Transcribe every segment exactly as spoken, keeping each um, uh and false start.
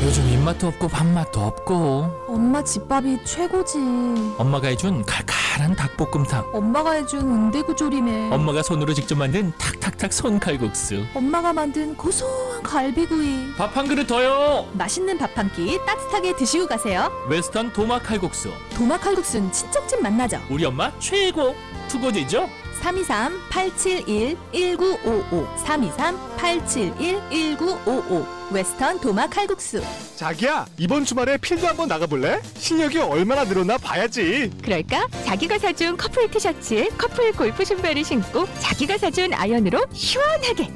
요즘 입맛도 없고 밥맛도 없고. 엄마 집밥이 최고지. 엄마가 해준 칼칼한 닭볶음탕. 엄마가 해준 은대구조림에. 엄마가 손으로 직접 만든 탁탁탁 손칼국수. 엄마가 만든 고소한 갈비구이. 밥 한 그릇 더요. 맛있는 밥 한 끼 따뜻하게 드시고 가세요. 웨스턴 도마 칼국수. 도마 칼국수는 친정집 맛나죠. 우리 엄마 최고. 투고지죠? 삼이삼 팔칠일 일구오오 삼이삼 팔칠일 일구오오 웨스턴 도마 칼국수. 자기야, 이번 주말에 필드 한번 나가볼래? 실력이 얼마나 늘었나 봐야지. 그럴까? 자기가 사준 커플 티셔츠에 커플 골프 신발을 신고 자기가 사준 아이언으로 시원하게.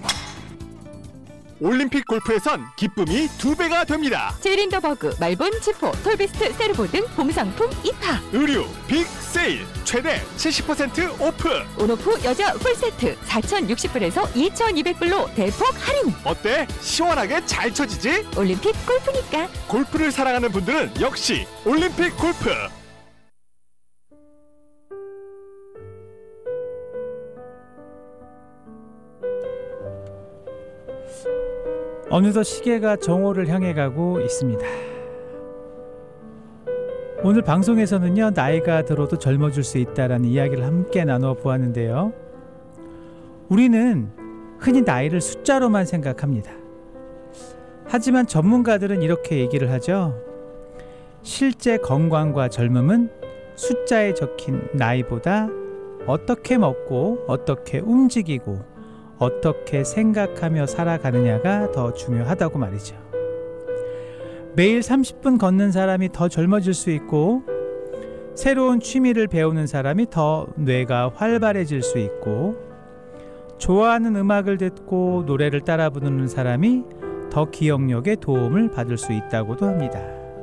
올림픽 골프에선 기쁨이 두 배가 됩니다. 제일인더버그, 말본, 지포, 톨비스트, 세르보 등 봄상품 입하. 의류 빅 세일 최대 칠십 퍼센트 오프. 온오프 여자 풀세트 사천육십 불에서 이천이백 불로 대폭 할인. 어때? 시원하게 잘 쳐지지? 올림픽 골프니까. 골프를 사랑하는 분들은 역시 올림픽 골프. 어느덧 시계가 정오를 향해 가고 있습니다. 오늘 방송에서는요, 나이가 들어도 젊어질 수 있다라는 이야기를 함께 나눠 보았는데요. 우리는 흔히 나이를 숫자로만 생각합니다. 하지만 전문가들은 이렇게 얘기를 하죠. 실제 건강과 젊음은 숫자에 적힌 나이보다 어떻게 먹고 어떻게 움직이고 어떻게 생각하며 살아가느냐가 더 중요하다고 말이죠. 매일 삼십 분 걷는 사람이 더 젊어질 수 있고, 새로운 취미를 배우는 사람이 더 뇌가 활발해질 수 있고, 좋아하는 음악을 듣고 노래를 따라 부르는 사람이 더 기억력에 도움을 받을 수 있다고도 합니다.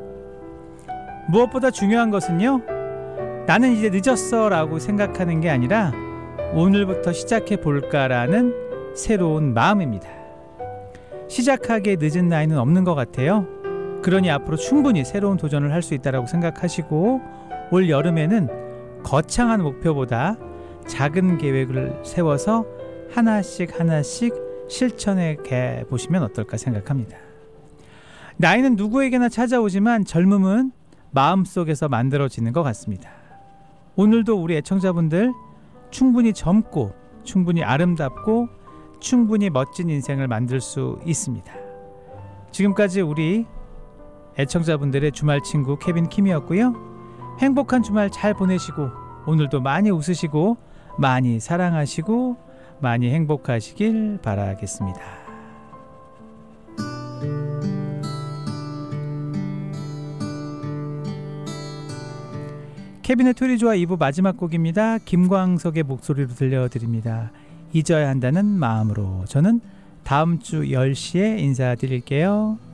무엇보다 중요한 것은요, 나는 이제 늦었어 라고 생각하는 게 아니라 오늘부터 시작해 볼까라는 새로운 마음입니다. 시작하기에 늦은 나이는 없는 것 같아요. 그러니 앞으로 충분히 새로운 도전을 할 수 있다고 생각하시고, 올 여름에는 거창한 목표보다 작은 계획을 세워서 하나씩 하나씩 실천해 보시면 어떨까 생각합니다. 나이는 누구에게나 찾아오지만 젊음은 마음속에서 만들어지는 것 같습니다. 오늘도 우리 애청자분들 충분히 젊고 충분히 아름답고 충분히 멋진 인생을 만들 수 있습니다. 지금까지 우리 애청자분들의 주말 친구 케빈 킴이었고요. 행복한 주말 잘 보내시고 오늘도 많이 웃으시고 많이 사랑하시고 많이 행복하시길 바라겠습니다. 케빈의 토리조아 이 부 마지막 곡입니다. 김광석의 목소리로 들려드립니다. 잊어야 한다는 마음으로. 저는 다음 주 열 시에 인사드릴게요.